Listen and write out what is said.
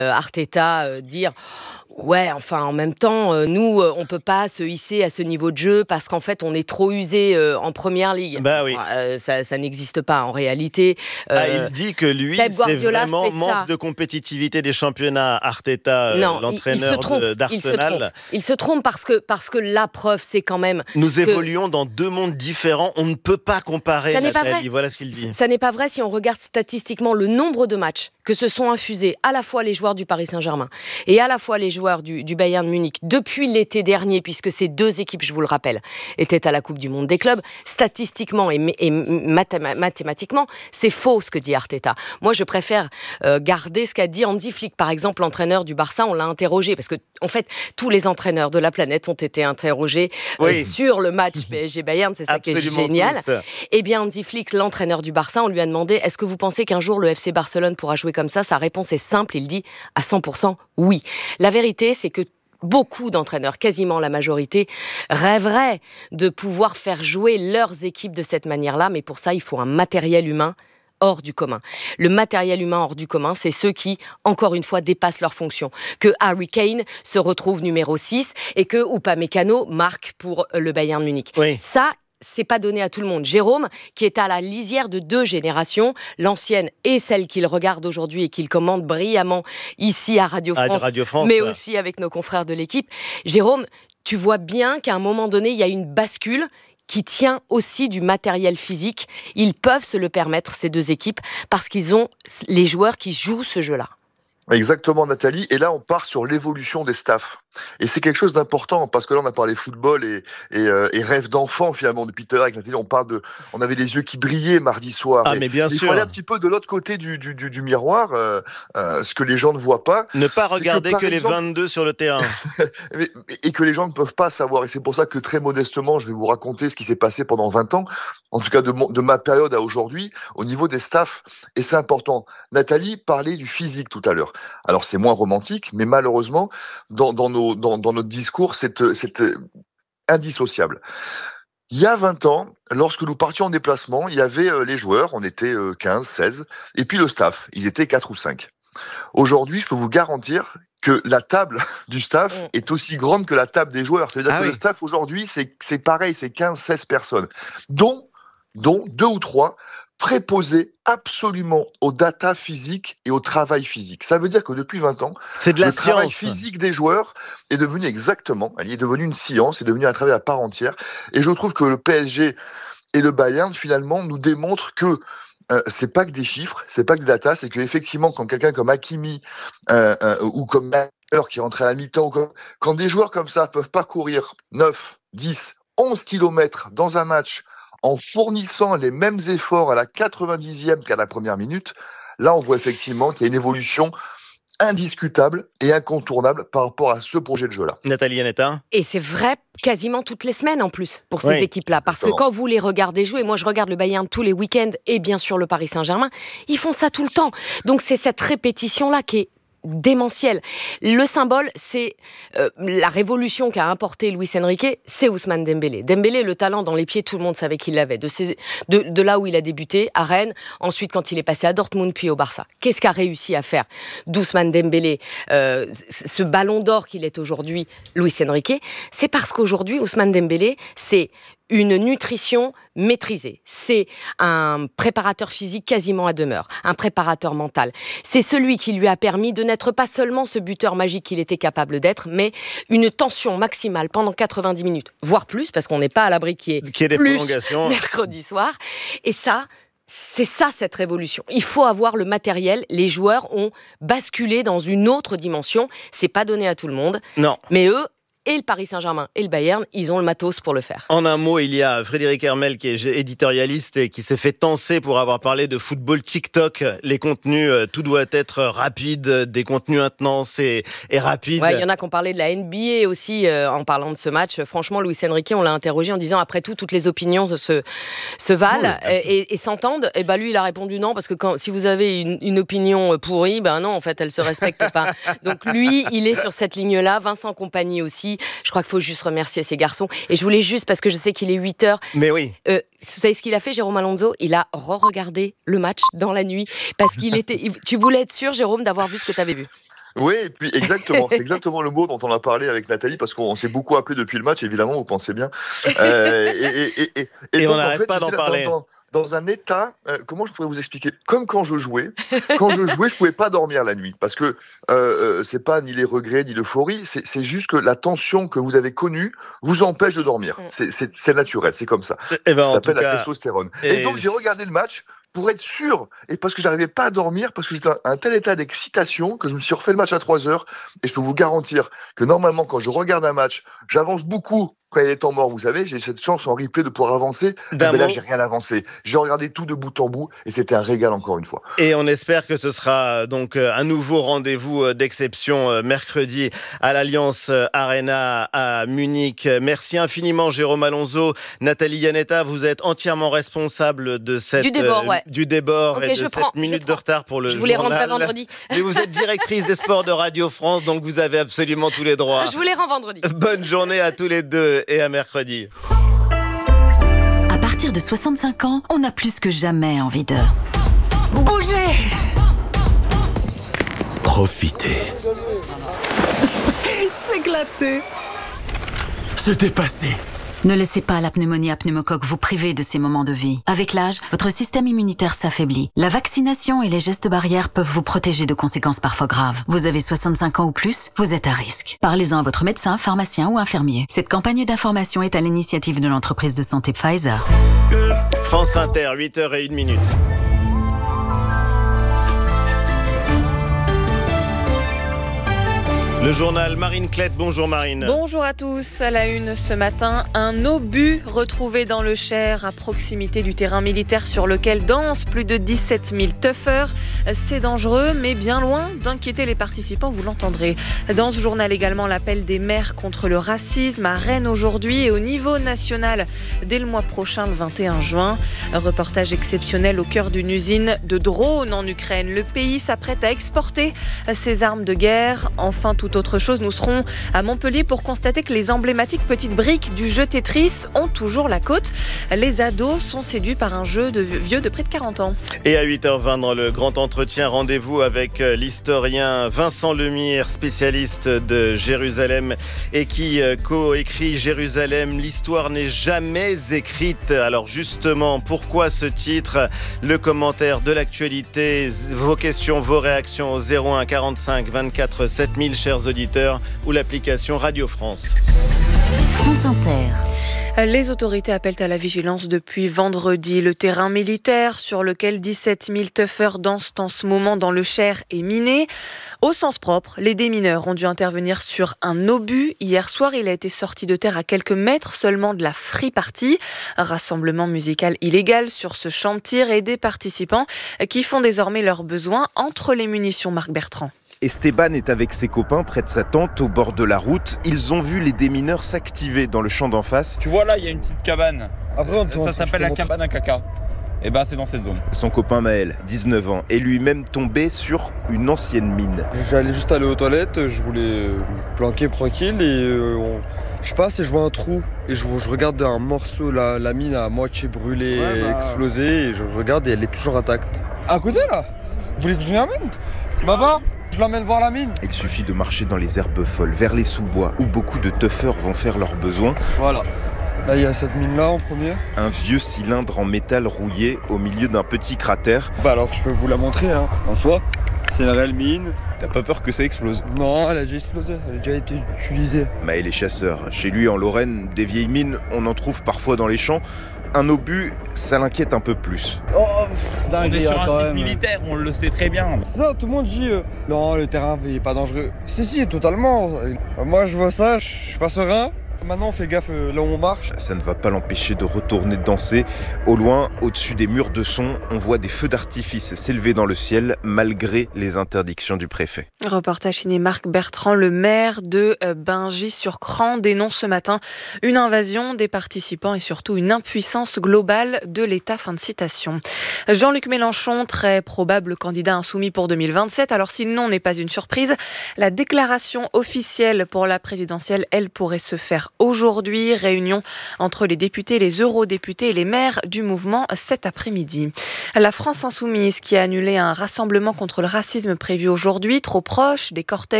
Arteta dire ouais, enfin en même temps, nous, on peut pas se hisser à ce niveau de jeu parce qu'en fait, on est trop usé en première ligue. Bah oui. Ça n'existe pas en réalité. Il dit que lui, Pep c'est Guardiola vraiment fait manque ça. de compétitivité des championnats. Arteta, Non, l'entraîneur d'Arsenal. Il se trompe parce que la preuve, c'est quand même Nous évoluons dans deux mondes différents. On ne peut pas comparer, ça n'est pas Nathalie. vrai. Voilà ce qu'il dit. Ça n'est pas vrai si on regarde statistiquement le nombre de matchs que se sont infusés à la fois les joueurs du Paris Saint-Germain et à la fois les joueurs du Bayern Munich depuis l'été dernier, puisque ces deux équipes, je vous le rappelle, étaient à la Coupe du Monde des clubs. Statistiquement et mathématiquement, c'est faux ce que dit Arteta. Moi, je préfère garder ce qu'a dit Hansi Flick, par exemple, l'entraîneur du Barça. On l'a interrogé parce que, en fait, tous les entraîneurs de la planète ont été interrogés sur le match PSG-Bayern. C'est ça qui est génial. Eh bien, Hansi Flick, l'entraîneur du Barça, on lui a demandé est-ce que vous pensez qu'un jour le FC Barcelone pourra jouer comme ça ? Sa réponse est simple, il dit à 100% oui. La vérité, c'est que beaucoup d'entraîneurs, quasiment la majorité, rêveraient de pouvoir faire jouer leurs équipes de cette manière-là, mais pour ça, il faut un matériel humain hors du commun. Le matériel humain hors du commun, c'est ceux qui, encore une fois, dépassent leurs fonctions. Que Harry Kane se retrouve numéro 6 et que Upamecano marque pour le Bayern Munich. Oui. Ça, c'est pas donné à tout le monde. Jérôme, qui est à la lisière de deux générations, l'ancienne et celle qu'il regarde aujourd'hui et qu'il commande brillamment ici à Radio France, mais aussi avec nos confrères de l'équipe. Jérôme, tu vois bien qu'à un moment donné, il y a une bascule qui tient aussi du matériel physique. Ils peuvent se le permettre, ces deux équipes, parce qu'ils ont les joueurs qui jouent ce jeu-là. Exactement, Nathalie. Et là, on part sur l'évolution des staffs. Et c'est quelque chose d'important, parce que là, on a parlé football et rêve d'enfant, finalement, depuis tout à l'heure avec Nathalie. On avait les yeux qui brillaient mardi soir. Ah, mais bien sûr. Il faut aller un petit peu de l'autre côté du miroir, ce que les gens ne voient pas. Ne pas regarder que les 22 sur le terrain. et que les gens ne peuvent pas savoir. Et c'est pour ça que, très modestement, je vais vous raconter ce qui s'est passé pendant 20 ans, en tout cas de ma période à aujourd'hui, au niveau des staffs. Et c'est important. Nathalie parlait du physique tout à l'heure. Alors, c'est moins romantique, mais malheureusement, dans notre discours, c'est indissociable. Il y a 20 ans, lorsque nous partions en déplacement, il y avait les joueurs, on était 15, 16, et puis le staff, ils étaient 4 ou 5. Aujourd'hui, je peux vous garantir que la table du staff est aussi grande que la table des joueurs. C'est-à-dire que le staff, aujourd'hui, c'est pareil, c'est 15, 16 personnes, dont 2 ou 3 préposés absolument aux data physiques et au travail physique. Ça veut dire que depuis 20 ans, le travail physique des joueurs est devenu il est devenu une science, est devenu un travail à part entière. Et je trouve que le PSG et le Bayern, finalement, nous démontrent que c'est pas que des chiffres, c'est pas que des data, c'est qu'effectivement, quand quelqu'un comme Hakimi ou comme Maher qui rentre à la mi-temps, quand des joueurs comme ça peuvent parcourir 9, 10, 11 kilomètres dans un match en fournissant les mêmes efforts à la 90e qu'à la première minute, là on voit effectivement qu'il y a une évolution indiscutable et incontournable par rapport à ce projet de jeu-là. Nathalie Annetta. Et c'est vrai quasiment toutes les semaines en plus pour ces équipes-là. Parce que quand vous les regardez jouer, moi je regarde le Bayern tous les week-ends et bien sûr le Paris Saint-Germain, ils font ça tout le temps. Donc c'est cette répétition-là qui est démentiel. Le symbole, c'est la révolution qu'a apporté Luis Enrique, c'est Ousmane Dembélé. Dembélé, le talent dans les pieds, tout le monde savait qu'il l'avait. De là où il a débuté, à Rennes, ensuite quand il est passé à Dortmund, puis au Barça. Qu'est-ce qu'a réussi à faire d'Ousmane Dembélé, ce ballon d'or qu'il est aujourd'hui, Luis Enrique? C'est parce qu'aujourd'hui, Ousmane Dembélé, c'est une nutrition maîtrisée. C'est un préparateur physique quasiment à demeure, un préparateur mental. C'est celui qui lui a permis de n'être pas seulement ce buteur magique qu'il était capable d'être, mais une tension maximale pendant 90 minutes, voire plus, parce qu'on n'est pas à l'abri qu'il y ait des plus prolongations mercredi soir. Et ça, c'est ça cette révolution. Il faut avoir le matériel. Les joueurs ont basculé dans une autre dimension. C'est pas donné à tout le monde. Non. Mais eux, et le Paris Saint-Germain et le Bayern, ils ont le matos pour le faire. En un mot, il y a Frédéric Hermel qui est éditorialiste et qui s'est fait tancer pour avoir parlé de football TikTok. Les contenus, tout doit être rapide, des contenus intenses et rapides. Ouais, il y en a qui ont parlé de la NBA aussi en parlant de ce match. Franchement, Luis Enrique, on l'a interrogé en disant après tout, toutes les opinions se valent et s'entendent. Et lui, il a répondu non parce que si vous avez une opinion pourrie, non, en fait, elle se respecte pas. Donc lui, il est sur cette ligne-là. Vincent Kompany aussi. Je crois qu'il faut juste remercier ces garçons. Et je voulais juste, parce que je sais qu'il est 8h. Mais oui. Vous savez ce qu'il a fait, Jérôme Alonso? Il a re-regardé le match dans la nuit. Parce qu'il était. Tu voulais être sûr, Jérôme, d'avoir vu ce que tu avais vu. Oui, et puis exactement, c'est exactement le mot dont on a parlé avec Nathalie, parce qu'on s'est beaucoup appelé depuis le match, évidemment, vous pensez bien. Et on Donc, en n'arrête fait, pas d'en j'étais parler. dans un état, comment je pourrais vous expliquer? Comme quand je jouais. Quand je jouais, je pouvais pas dormir la nuit, parce que c'est pas ni les regrets ni l'euphorie, c'est juste que la tension que vous avez connue vous empêche de dormir. C'est naturel, c'est comme ça. Eh ben, Ça en tout s'appelle la cas, testostérone. Et et donc j'ai regardé le match pour être sûr, et parce que j'arrivais pas à dormir, parce que j'étais à un tel état d'excitation que je me suis refait le match à 3 heures, et je peux vous garantir que normalement, quand je regarde un match, j'avance beaucoup quand il y a les temps morts, vous savez, j'ai cette chance en replay de pouvoir avancer, d'un mais là, mot. j'ai rien avancé. J'ai regardé tout de bout en bout, et c'était un régal encore une fois. Et on espère que ce sera donc un nouveau rendez-vous d'exception mercredi à l'Alliance Arena à Munich. Merci infiniment Jérôme Alonso. Nathalie Iannetta, vous êtes entièrement responsable de Du débord, ouais. du débord Ok, et de cette minute de retard pour le Je vous les journal. rendrai vendredi. Mais vous êtes directrice des sports de Radio France, donc vous avez absolument tous les droits. Je vous les rends vendredi. Bonne journée à tous les deux et à mercredi. À partir de 65 ans, on a plus que jamais envie de bouger. Profitez. S'éclater. Se dépasser. Ne laissez pas la pneumonie à pneumocoque vous priver de ces moments de vie. Avec l'âge, votre système immunitaire s'affaiblit. La vaccination et les gestes barrières peuvent vous protéger de conséquences parfois graves. Vous avez 65 ans ou plus, vous êtes à risque. Parlez-en à votre médecin, pharmacien ou infirmier. Cette campagne d'information est à l'initiative de l'entreprise de santé Pfizer. France Inter, 8h01. Le journal Marine Klett. Bonjour Marine. Bonjour à tous. À la une ce matin, un obus retrouvé dans le Cher à proximité du terrain militaire sur lequel dansent plus de 17 000 tuffers. C'est dangereux mais bien loin d'inquiéter les participants, vous l'entendrez. Dans ce journal également, l'appel des maires contre le racisme à Rennes aujourd'hui et au niveau national dès le mois prochain, le 21 juin. Un reportage exceptionnel au cœur d'une usine de drones en Ukraine. Le pays s'apprête à exporter ses armes de guerre. Enfin, tout autre chose, nous serons à Montpellier pour constater que les emblématiques petites briques du jeu Tetris ont toujours la cote. Les ados sont séduits par un jeu de vieux de près de 40 ans. Et à 8h20 dans le grand entretien, rendez-vous avec l'historien Vincent Lemire, spécialiste de Jérusalem et qui co-écrit Jérusalem, l'histoire n'est jamais écrite. Alors justement, pourquoi ce titre? Le commentaire de l'actualité, vos questions, vos réactions au 01 45 24 7000, chers auditeurs, ou l'application Radio France. France Inter. Les autorités appellent à la vigilance depuis vendredi. Le terrain militaire sur lequel 17 000 tuffers dansent en ce moment dans le Cher est miné. Au sens propre, les démineurs ont dû intervenir sur un obus. Hier soir, il a été sorti de terre à quelques mètres seulement de la free party. Un rassemblement musical illégal sur ce champ de tir et des participants qui font désormais leurs besoins entre les munitions. Marc Bertrand. Esteban est avec ses copains près de sa tente au bord de la route. Ils ont vu les démineurs s'activer dans le champ d'en face. Tu vois là, il y a une petite cabane. Ça s'appelle la cabane à caca. Et ben c'est dans cette zone. Son copain Maël, 19 ans, est lui-même tombé sur une ancienne mine. J'allais juste aller aux toilettes, je voulais me planquer tranquille et je passe et je vois un trou. Et je regarde un morceau, la mine à moitié brûlée, explosée, et je regarde et elle est toujours intacte. À côté là? Vous voulez que je l'amène? Baba, je l'emmène voir la mine. Il suffit de marcher dans les herbes folles, vers les sous-bois, où beaucoup de tuffers vont faire leurs besoins. Voilà. Là, il y a cette mine-là en premier. Un vieux cylindre en métal rouillé au milieu d'un petit cratère. Bah alors, je peux vous la montrer, hein. En soi, c'est une réelle mine. T'as pas peur que ça explose? Non, elle a déjà explosé, elle a déjà été utilisée. Maël est chasseur. Chez lui, en Lorraine, des vieilles mines, on en trouve parfois dans les champs. Un obus, ça l'inquiète un peu plus. Oh, on est sur un site militaire, on le sait très bien. Ça, tout le monde dit non, le terrain il est pas dangereux. Si, totalement. Moi, je vois ça, je suis pas serein. Maintenant, on fait gaffe là où on marche. Ça ne va pas l'empêcher de retourner danser. Au loin, au-dessus des murs de son, on voit des feux d'artifice s'élever dans le ciel, malgré les interdictions du préfet. Reportage signé Marc Bertrand. Le maire de Bingis-sur-Cran dénonce ce matin une invasion des participants et surtout une impuissance globale de l'État. Fin de citation. Jean-Luc Mélenchon, très probable candidat insoumis pour 2027. Alors si le nom n'est pas une surprise, la déclaration officielle pour la présidentielle, elle pourrait se faire aujourd'hui. Réunion entre les députés, les eurodéputés et les maires du mouvement cet après-midi. La France insoumise qui a annulé un rassemblement contre le racisme prévu aujourd'hui, trop proche des cortèges